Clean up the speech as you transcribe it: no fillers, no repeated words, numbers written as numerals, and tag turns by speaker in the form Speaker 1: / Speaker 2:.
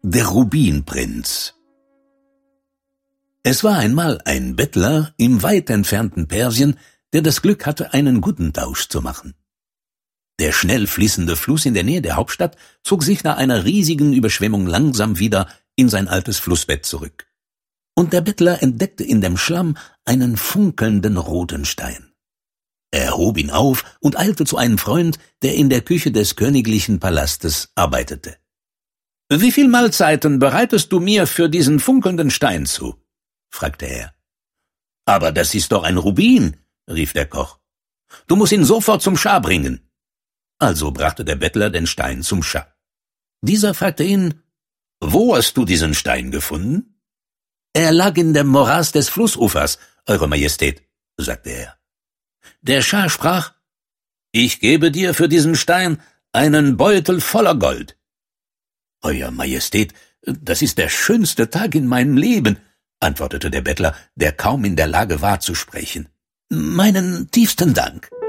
Speaker 1: Der Rubinprinz. Es war einmal ein Bettler im weit entfernten Persien, der das Glück hatte, einen Guttentausch zu machen. Der schnell fließende Fluss in der Nähe der Hauptstadt zog sich nach einer riesigen Überschwemmung langsam wieder in sein altes Flussbett zurück. Und der Bettler entdeckte in dem Schlamm einen funkelnden roten Stein. Er hob ihn auf und eilte zu einem Freund, der in der Küche des königlichen Palastes arbeitete. »Wie viel Mahlzeiten bereitest du mir für diesen funkelnden Stein zu?« fragte er. »Aber das ist doch ein Rubin«, rief der Koch. »Du musst ihn sofort zum Schah bringen.« Also brachte der Bettler den Stein zum Schah. Dieser fragte ihn, »Wo hast du diesen Stein gefunden?« »Er lag in dem Morast des Flussufers, Eure Majestät«, sagte er. Der Schah sprach, »Ich gebe dir für diesen Stein einen Beutel voller Gold.« »Euer Majestät, das ist der schönste Tag in meinem Leben«, antwortete der Bettler, der kaum in der Lage war zu sprechen. »Meinen tiefsten Dank.«